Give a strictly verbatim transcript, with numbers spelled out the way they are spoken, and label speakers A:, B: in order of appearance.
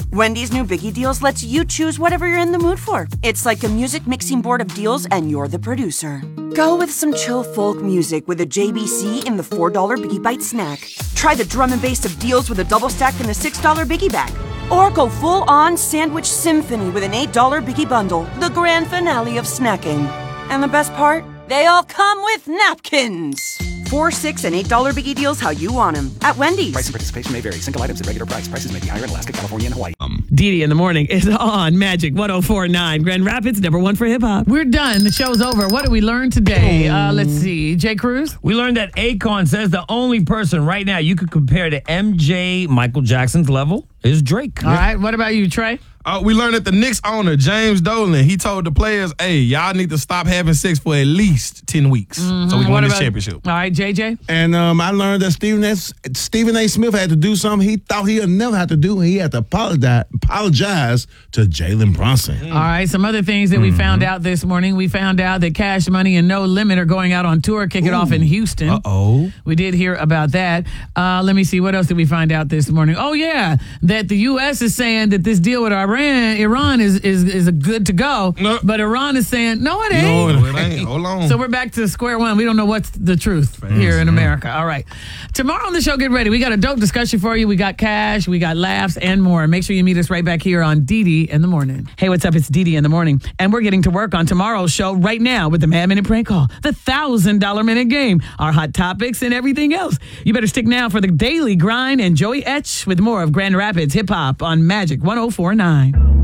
A: Wendy's new Biggie Deals lets you choose whatever you're in the mood for. It's like a music mixing board of deals, and you're the producer. Go with some chill folk music with a J B C in the four dollar Biggie Bite snack. Try the drum and bass of deals with a double stack in the six dollar Biggie Bag. Or go full-on sandwich symphony with an eight dollar Biggie Bundle, the grand finale of snacking. And the best part? They all come with napkins. Four, six, and eight dollar Biggie Deals how you want them at Wendy's.
B: Price and participation may vary. Single items at regular price. Prices may be higher in Alaska, California, and Hawaii.
C: Um, Didi in the morning is on Magic one oh four point nine. Grand Rapids, number one for hip hop.
D: We're done. The show's over. What did we learn today? Uh, let's see. Jay Cruz?
E: We learned that Akon says the only person right now you could compare to M J, Michael Jackson's level, is Drake.
D: All right. What about you, Trey?
F: Uh, we learned that the Knicks owner, James Dolan, he told the players, hey, y'all need to stop having sex for at least ten weeks mm-hmm. so we can
D: what
F: win this
D: about,
F: championship.
D: All right, J J?
G: And um, I learned that Stephen A. Stephen A. Smith had to do something he thought he would never have to do. He had to apologize, apologize to Jalen Brunson.
D: Mm. All right, some other things that mm-hmm. we found out this morning. We found out that Cash Money and No Limit are going out on tour, kick it off in Houston.
F: Uh-oh.
D: We did hear about that. Uh, let me see. What else did we find out this morning? Oh, yeah, that the U S is saying that this deal with Iran, Iran is is is a good to go,
F: no.
D: but Iran is saying no, it ain't.
F: No, it ain't. Hold on.
D: So we're back to square one. We don't know what's the truth Fans, here in America. All right, tomorrow on the show, get ready. We got a dope discussion for you. We got cash, we got laughs, and more. Make sure you meet us right back here on Didi in the morning.
C: Hey, what's up? It's Didi in the morning, and we're getting to work on tomorrow's show right now with the Mad Minute Prank Call, the thousand dollar minute game, our hot topics, and everything else. You better stick now for the daily grind and Joey Etch with more of Grand Rapids hip hop on Magic one oh four point nine.